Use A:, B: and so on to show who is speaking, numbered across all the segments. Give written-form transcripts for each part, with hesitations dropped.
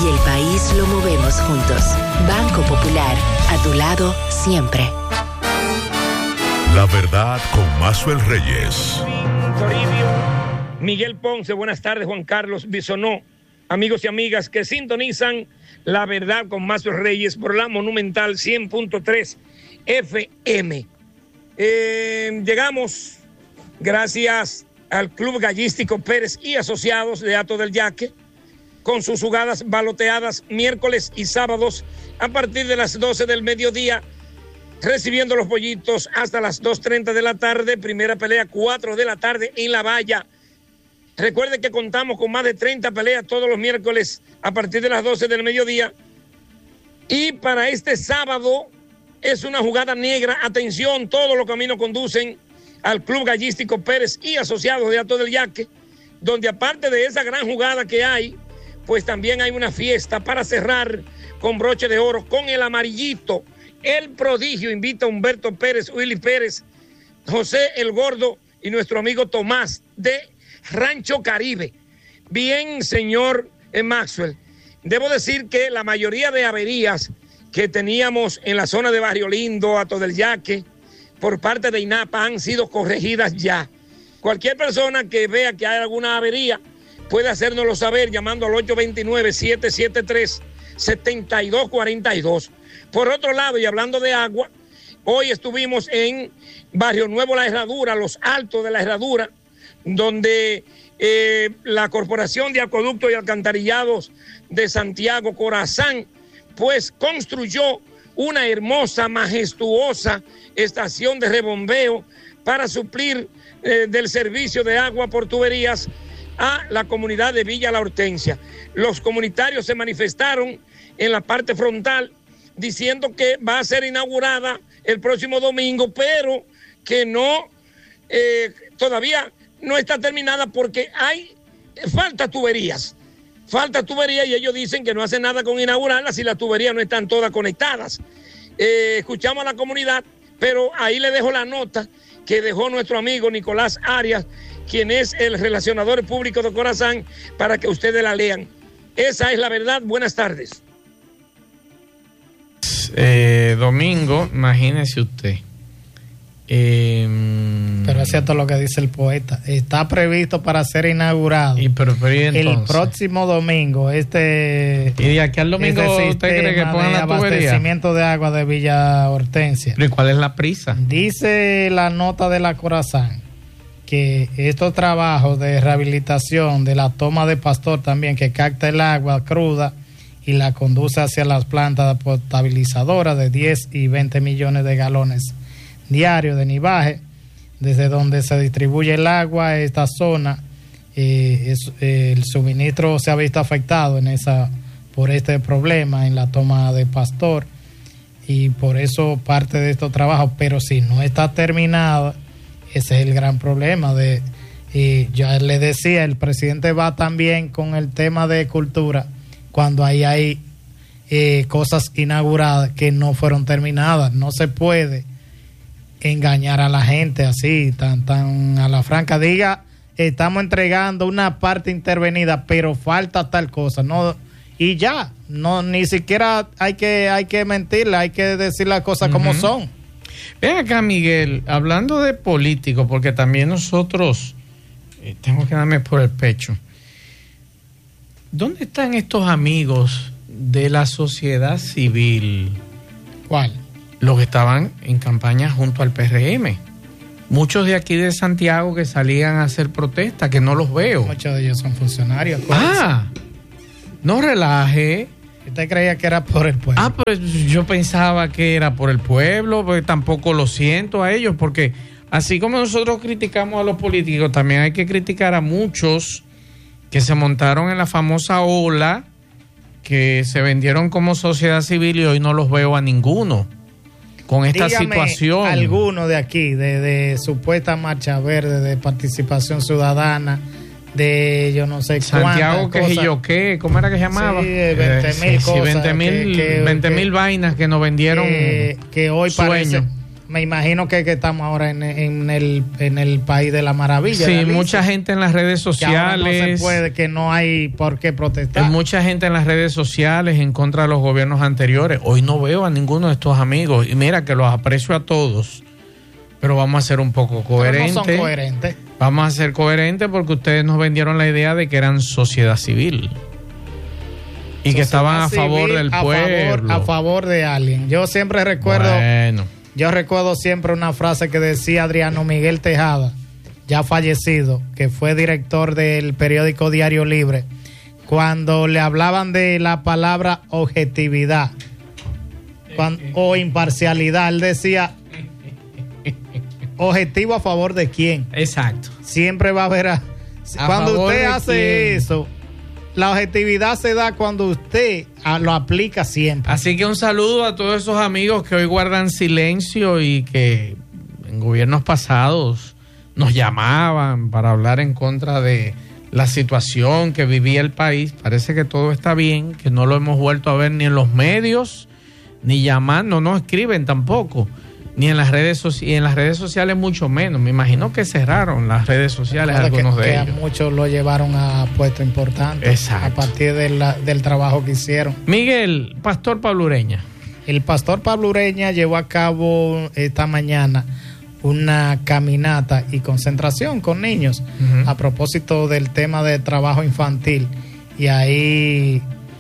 A: y el país lo movemos juntos. Banco Popular, a tu lado siempre.
B: La verdad con Maxwell Reyes.
C: Toribio, Miguel Ponce, buenas tardes, Juan Carlos Bisonó, amigos y amigas que sintonizan La Verdad con Maxwell Reyes por la Monumental 100.3 FM. Llegamos gracias al Club Gallístico Pérez y Asociados de Hato del Yaque, con sus jugadas baloteadas miércoles y sábados a partir de las 12 del mediodía, recibiendo los pollitos hasta las 2:30 de la tarde, primera pelea 4 de la tarde en La Valla. Recuerde que contamos con más de 30 peleas todos los miércoles a partir de las 12 del mediodía. Y para este sábado es una jugada negra. Atención, todos los caminos conducen al Club Gallístico Pérez y Asociados de Hato del Yaque, donde aparte de esa gran jugada que hay, pues también hay una fiesta para cerrar con broche de oro, con el amarillito. El prodigio invita a Humberto Pérez, Willy Pérez, José el Gordo y nuestro amigo Tomás de Rancho Caribe. Bien, señor Maxwell, debo decir que la mayoría de averías que teníamos en la zona de Barrio Lindo, Hato del Yaque, por parte de INAPA han sido corregidas ya. Cualquier persona que vea que hay alguna avería puede hacérnoslo saber llamando al 829-773-7242. Por otro lado, y hablando de agua, hoy estuvimos en Barrio Nuevo La Herradura, Los Altos de La Herradura, donde la Corporación de Acueductos y Alcantarillados de Santiago, Corazán, pues construyó una hermosa, majestuosa estación de rebombeo para suplir del servicio de agua por tuberías a la comunidad de Villa La Hortensia. Los comunitarios se manifestaron en la parte frontal diciendo que va a ser inaugurada el próximo domingo, pero que no, todavía no está terminada porque falta tuberías y ellos dicen que no hacen nada con inaugurarlas si las tuberías no están todas conectadas. Escuchamos a la comunidad, pero ahí le dejo la nota que dejó nuestro amigo Nicolás Arias, quien es el relacionador público de Corazán, para que ustedes la lean. Esa es la verdad. Buenas tardes.
D: Domingo, imagínese usted.
E: Pero es cierto lo que dice el poeta. Está previsto para ser inaugurado el próximo domingo.
D: ¿Y de aquí al domingo usted cree que pongan la tubería?
E: Abastecimiento de agua de Villa Hortensia.
D: ¿Y cuál es la prisa?
E: Dice la nota de la Corazán que estos trabajos de rehabilitación de la toma de Pastor también, que capta el agua cruda y la conduce hacia las plantas potabilizadoras de 10 y 20 millones de galones diarios de nivaje, desde donde se distribuye el agua a esta zona. El suministro se ha visto afectado por este problema en la toma de Pastor, y por eso parte de estos trabajos, pero si no está terminada, ese es el gran problema. Y ya le decía, el presidente va también con el tema de cultura, cuando ahí hay cosas inauguradas que no fueron terminadas. No se puede engañar a la gente así, tan a la franca. Diga, estamos entregando una parte intervenida, pero falta tal cosa, no, y ya, no, ni siquiera hay que mentirle, hay que decir las cosas como son.
D: Ven acá, Miguel, hablando de políticos, porque también nosotros tengo que darme por el pecho. ¿Dónde están estos amigos de la sociedad civil?
E: ¿Cuál?
D: Los que estaban en campaña junto al PRM. Muchos de aquí de Santiago que salían a hacer protesta, que no los veo.
E: Muchos de ellos son funcionarios.
D: No relaje.
E: ¿Usted creía que era por el pueblo?
D: Pues yo pensaba que era por el pueblo, porque tampoco lo siento a ellos, porque así como nosotros criticamos a los políticos, también hay que criticar a muchos que se montaron en la famosa ola, que se vendieron como sociedad civil, y hoy no los veo a ninguno con esta situación.
E: Alguno de aquí, de supuesta marcha verde, de participación ciudadana, de yo no sé
D: Santiago, que ¿cómo era que se llamaba?
E: Sí, 20,000 cosas.
D: 20,000 vainas que nos vendieron
E: que hoy
D: sueños.
E: Me imagino que estamos ahora en el país de la maravilla.
D: Sí, mucha gente en las redes sociales.
E: Que no se puede, que no hay por qué protestar.
D: Hay mucha gente en las redes sociales en contra de los gobiernos anteriores. Hoy no veo a ninguno de estos amigos. Y mira que los aprecio a todos. Pero vamos a ser un poco coherentes.
E: Pero no son coherentes.
D: Vamos a ser coherentes porque ustedes nos vendieron la idea de que eran sociedad civil. Y que estaban a favor del pueblo.
E: A favor de alguien. Yo siempre recuerdo...
D: Bueno.
E: Yo recuerdo siempre una frase que decía Adriano Miguel Tejada, ya fallecido, que fue director del periódico Diario Libre, cuando le hablaban de la palabra objetividad o imparcialidad, él decía, ¿objetivo a favor de quién?
D: Exacto.
E: Siempre va a haber... Cuando usted hace eso, la objetividad se da cuando usted lo aplica siempre.
D: Así que un saludo a todos esos amigos que hoy guardan silencio y que en gobiernos pasados nos llamaban para hablar en contra de la situación que vivía el país. Parece que todo está bien, que no lo hemos vuelto a ver ni en los medios, ni llamando, no escriben tampoco, ni en las redes sociales mucho menos. Me imagino que cerraron las redes sociales algunos de ellos.
E: Muchos lo llevaron a puestos importantes.
D: Exacto.
E: A partir del trabajo que hicieron.
D: Miguel, Pastor Pablo Ureña.
E: El Pastor Pablo Ureña llevó a cabo esta mañana una caminata y concentración con niños a propósito del tema de trabajo infantil. Y ahí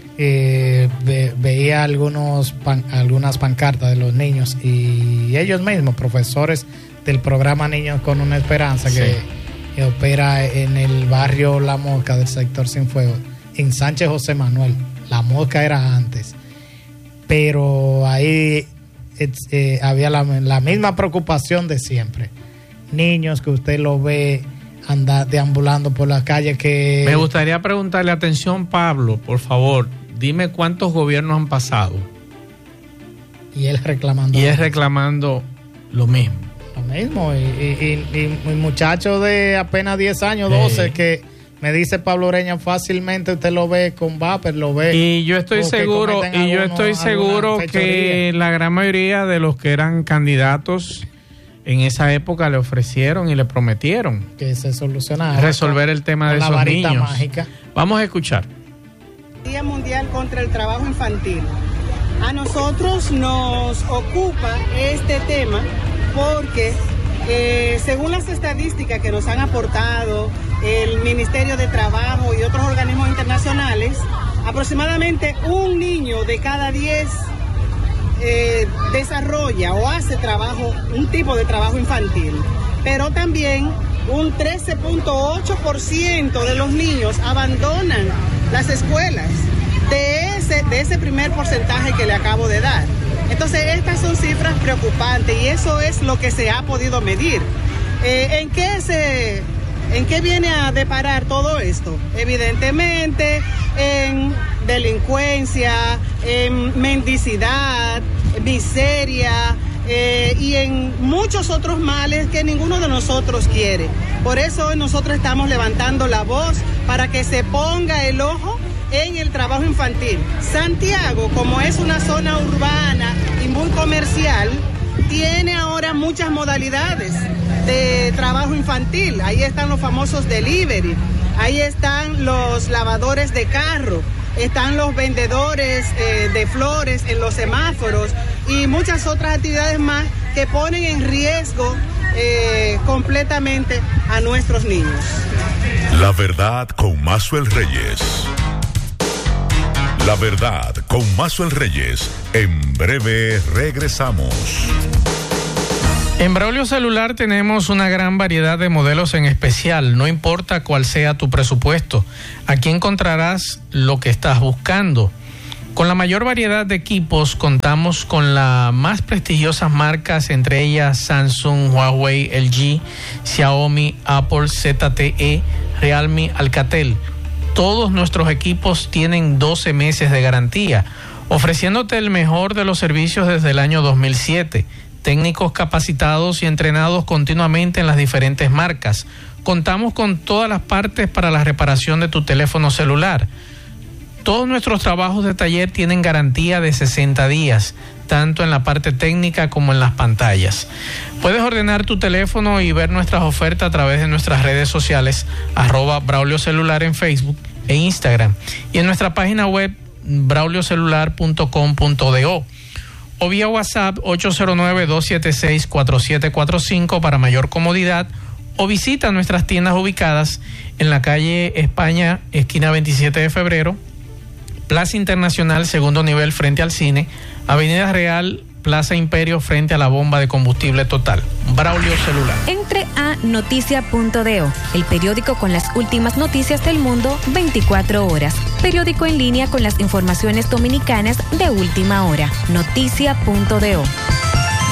E: veía algunas pancartas de los niños y ellos mismos, profesores del programa Niños con una Esperanza, que opera en el barrio La Mosca del sector Cienfuegos, en Sánchez José Manuel. La Mosca era antes, pero ahí había la misma preocupación de siempre. Niños que usted lo ve andar deambulando por las calles que...
D: Me gustaría preguntarle, atención Pablo, por favor, dime cuántos gobiernos han pasado.
E: Y él reclamando.
D: Y él reclamando lo mismo.
E: Lo mismo. Y muchachos de apenas 10 años, 12, que me dice Pablo Ureña, fácilmente usted lo ve con vapor, lo ve.
D: Y yo estoy seguro, que la gran mayoría de los que eran candidatos en esa época le ofrecieron y le prometieron
E: que se solucionara,
D: resolver el tema de esos niños.
E: Mágica.
D: Vamos a escuchar.
F: Día Mundial contra el Trabajo Infantil. A nosotros nos ocupa este tema porque según las estadísticas que nos han aportado el Ministerio de Trabajo y otros organismos internacionales, aproximadamente un niño de cada 10 desarrolla o hace un tipo de trabajo infantil, pero también un 13.8% de los niños abandonan las escuelas de ese primer porcentaje que le acabo de dar. Entonces estas son cifras preocupantes y eso es lo que se ha podido medir. ¿En qué viene a deparar todo esto? Evidentemente en delincuencia, en mendicidad, miseria, y en muchos otros males que ninguno de nosotros quiere. Por eso hoy nosotros estamos levantando la voz para que se ponga el ojo en el trabajo infantil. Santiago, como es una zona urbana y muy comercial, tiene ahora muchas modalidades de trabajo infantil. Ahí están los famosos delivery, ahí están los lavadores de carro, están los vendedores de flores en los semáforos y muchas otras actividades más que ponen en riesgo completamente a nuestros niños.
B: La verdad con Maxwell Reyes. La verdad con Maxwell Reyes. En breve regresamos.
D: En Braulio Celular tenemos una gran variedad de modelos en especial, no importa cuál sea tu presupuesto. Aquí encontrarás lo que estás buscando. Con la mayor variedad de equipos contamos con las más prestigiosas marcas, entre ellas Samsung, Huawei, LG, Xiaomi, Apple, ZTE, Realme, Alcatel. Todos nuestros equipos tienen 12 meses de garantía, ofreciéndote el mejor de los servicios desde el año 2007. Técnicos capacitados y entrenados continuamente en las diferentes marcas. Contamos con todas las partes para la reparación de tu teléfono celular. Todos nuestros trabajos de taller tienen garantía de 60 días, tanto en la parte técnica como en las pantallas. Puedes ordenar tu teléfono y ver nuestras ofertas a través de nuestras redes sociales, @Braulio Celular en Facebook e Instagram, y en nuestra página web brauliocelular.com.do, o vía WhatsApp 809-276-4745 para mayor comodidad, o visita nuestras tiendas ubicadas en la calle España, esquina 27 de febrero, Plaza Internacional, segundo nivel frente al cine, Avenida Real, Plaza Imperio frente a la bomba de combustible Total. Braulio Celular.
G: Entre a noticia.do, el periódico con las últimas noticias del mundo 24 horas. Periódico en línea con las informaciones dominicanas de última hora. Noticia.do.